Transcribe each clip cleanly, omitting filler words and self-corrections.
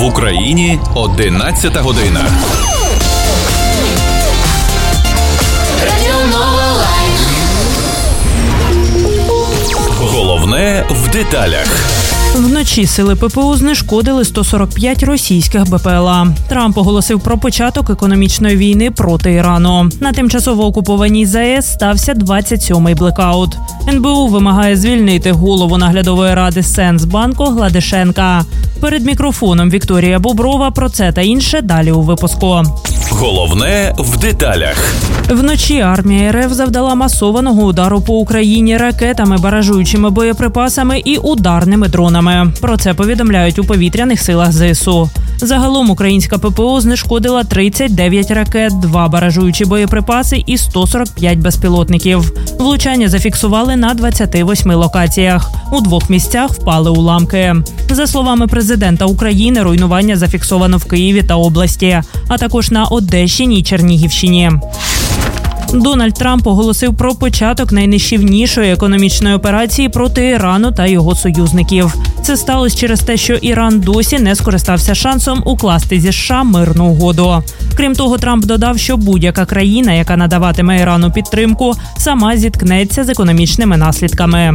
В Україні 11 година. Головне в деталях. Вночі сили ППО знешкодили 145 російських БПЛА. Трамп оголосив про початок економічної війни проти Ірану. На тимчасово окупованій ЗАЕС стався 27-й блекаут. НБУ вимагає звільнити голову наглядової ради Сенсбанку Гладишенка. Перед мікрофоном Вікторія Боброва про це та інше далі у випуску. Головне в деталях. Вночі армія РФ завдала масованого удару по Україні ракетами, баражуючими боєприпасами і ударними дронами. Про це повідомляють у повітряних силах ЗСУ. Загалом українська ППО знешкодила 39 ракет, 2 баражуючі боєприпаси і 145 безпілотників. Влучання зафіксували на 28 локаціях. У 2 місцях впали уламки. За словами президента України, руйнування зафіксовано в Києві та області, а також на Одещині і Чернігівщині. Дональд Трамп оголосив про початок найнищівнішої економічної операції проти Ірану та його союзників. Це сталося через те, що Іран досі не скористався шансом укласти зі США мирну угоду. Крім того, Трамп додав, що будь-яка країна, яка надаватиме Ірану підтримку, сама зіткнеться з економічними наслідками.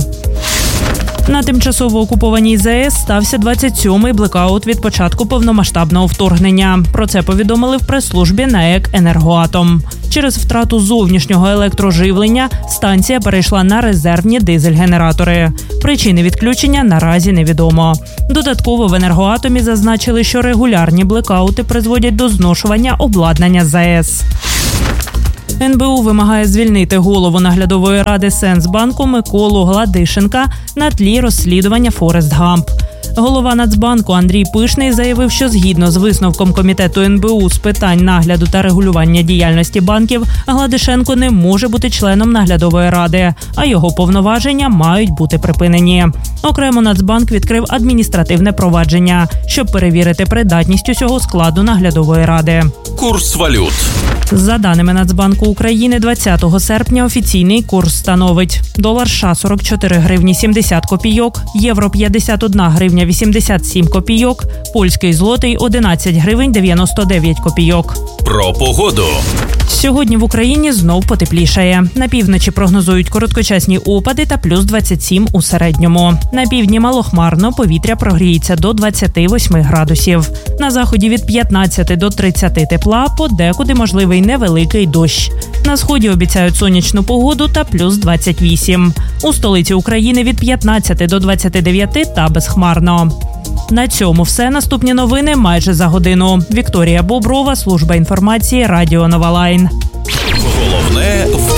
На тимчасово окупованій ЗАЕС стався 27-й блекаут від початку повномасштабного вторгнення. Про це повідомили в прес-службі НАЕК «Енергоатом». Через втрату зовнішнього електроживлення станція перейшла на резервні дизель-генератори. Причини відключення наразі невідомо. Додатково в «Енергоатомі» зазначили, що регулярні блекаути призводять до зношування обладнання ЗАЕС. НБУ вимагає звільнити голову наглядової ради Сенсбанку Миколу Гладишенка на тлі розслідування Форест Гамп. Голова Нацбанку Андрій Пишний заявив, що згідно з висновком комітету НБУ з питань нагляду та регулювання діяльності банків, Гладишенко не може бути членом наглядової ради, а його повноваження мають бути припинені. Окремо Нацбанк відкрив адміністративне провадження, щоб перевірити придатність усього складу наглядової ради. Курс валют. За даними Нацбанку України, 20 серпня офіційний курс становить: долар США – 44 гривні 70 копійок, євро – 51 гривня 87 копійок, польський злотий – 11 гривень 99 копійок. Про погоду. Сьогодні в Україні знов потеплішає. На півночі прогнозують короткочасні опади та плюс 27 у середньому. На півдні малохмарно, повітря прогріється до 28 градусів. На заході від 15 до 30 тепла, подекуди можливий невеликий дощ. На сході обіцяють сонячну погоду та плюс 28. У столиці України від 15 до 29 та безхмарно. На цьому все. Наступні новини майже за годину. Вікторія Боброва, служба інформації, Радіо Нова Лайн. Головне в